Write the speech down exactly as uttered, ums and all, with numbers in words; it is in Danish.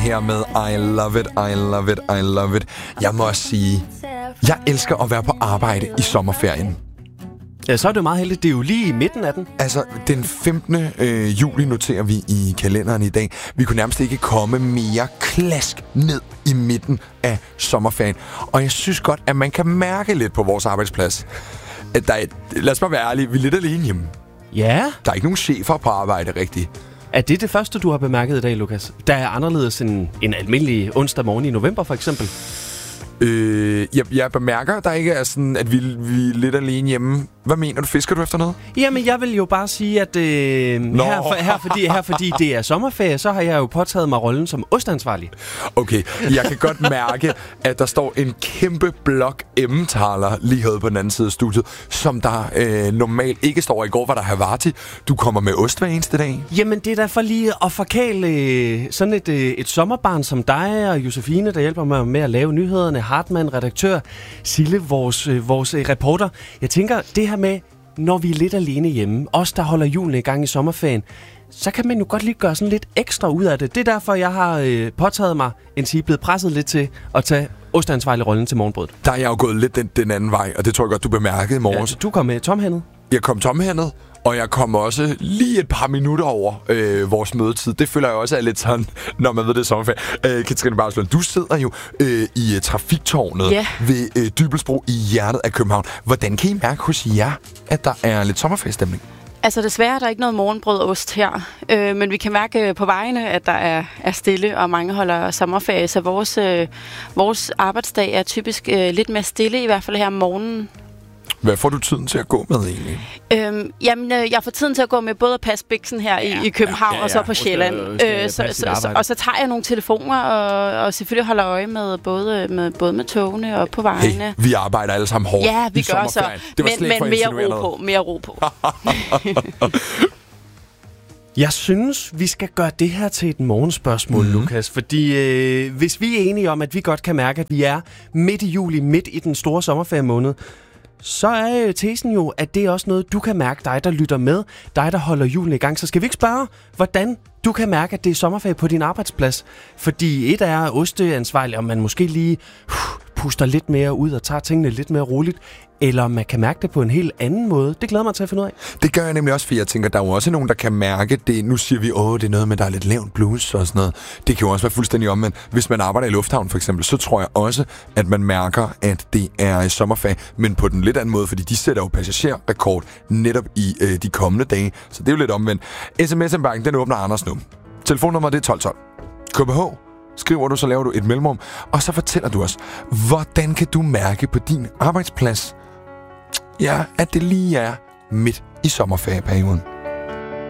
Her med I love it, I love it, I love it. Jeg må også sige, jeg elsker at være på arbejde i sommerferien. Ja, så er det meget heldigt. Det er jo lige i midten af den. Altså, den femtende Øh, juli noterer vi i kalenderen i dag. Vi kunne nærmest ikke komme mere klask ned i midten af sommerferien. Og jeg synes godt, at man kan mærke lidt på vores arbejdsplads. At der er, lad os bare være ærlige, vi er lidt alene hjemme. Ja. Der er ikke nogen chefer på arbejde, rigtigt. Er det det første, du har bemærket i dag, Lukas? Der er anderledes end en almindelig onsdag morgen i november, for eksempel. Øh, jeg, jeg bemærker, at der ikke er sådan, at vi, vi er lidt alene hjemme. Hvad mener du? Fisker du efter noget? Jamen, jeg vil jo bare sige, at øh, her, for, her, fordi, her fordi det er sommerferie, så har jeg jo påtaget mig rollen som ostansvarlig. Okay, jeg kan godt mærke, at der står en kæmpe blok emmentaler lige herude på den anden side af studiet, som der øh, normalt ikke står. I går var der Havarti. Du kommer med ost hver eneste dag. Jamen, det er da for lige at forkæle øh, sådan et, øh, et sommerbarn som dig og Josefine, der hjælper mig med at lave nyhederne. Hartmann, redaktør. Sille, vores, øh, vores øh, reporter. Jeg tænker, det her med, når vi er lidt alene hjemme, os der holder julen i gang i sommerferien, så kan man jo godt lige gøre sådan lidt ekstra ud af det. Det er derfor, jeg har øh, påtaget mig, en sige, blevet presset lidt til at tage ostansvarlig rollen til morgenbrødet. Der er jeg jo gået lidt den, den anden vej, og det tror jeg godt, du bemærkede i morges. Ja, du kom med tomhændet. Jeg kom tomhændet, og jeg kom også lige et par minutter over øh, vores mødetid. Det føler jeg også er lidt sådan, når man ved det er sommerferie. Øh, Katrine Barsland, du sidder jo øh, i uh, trafiktårnet yeah. ved øh, Dybelsbro i hjertet af København. Hvordan kan I mærke hos jer, at der er lidt sommerferiestemning? Altså desværre er der ikke noget morgenbrødost her, øh, men vi kan mærke på vejene, at der er, er stille, og mange holder sommerferie, så vores, øh, vores arbejdsdag er typisk øh, lidt mere stille, i hvert fald her om morgenen. Hvad får du tiden til at gå med egentlig? Øhm, jamen, øh, jeg får tiden til at gå med både at passe biksen her ja, i, i København ja, ja, ja. og så på Sjælland. Øh, så, så, så, og så tager jeg nogle telefoner og, og selvfølgelig holder øje med både med, både med togene og på vejene. Hey, vi arbejder alle sammen hårdt. Ja, vi gør så. Det var men men mere ro på. Mere ro på. Jeg synes, vi skal gøre det her til et morgenspørgsmål, mm-hmm. Lukas. Fordi øh, hvis vi er enige om, at vi godt kan mærke, at vi er midt i juli, midt i den store sommerferiemåned, så er tesen jo, at det er også noget, du kan mærke, dig der lytter med, dig der holder julen i gang. Så skal vi ikke spørge, hvordan du kan mærke, at det er sommerferie på din arbejdsplads? Fordi et er osteansvarlig, om man måske lige uh, puster lidt mere ud og tager tingene lidt mere roligt, eller man kan mærke det på en helt anden måde. Det glæder mig til at finde ud af. Det gør jeg nemlig også, for jeg tænker, der er jo også nogen, der kan mærke det. Nu siger vi, åh, det er noget med, der er lidt lavt blus og sådan noget. Det kan jo også være fuldstændig omvendt. Hvis man arbejder i lufthavn for eksempel, så tror jeg også, at man mærker, at det er sommerferie, men på den lidt anden måde, fordi de sætter jo passagerrekord netop i øh, de kommende dage. Så det er jo lidt omvendt. S M S-banken, den åbner Anders nu. Telefonnummeret det er tolv tolv. K B H skriver du, så laver du et mellemrum, og så fortæller du os, hvordan kan du mærke på din arbejdsplads, ja, at det lige er midt i sommerferieperioden.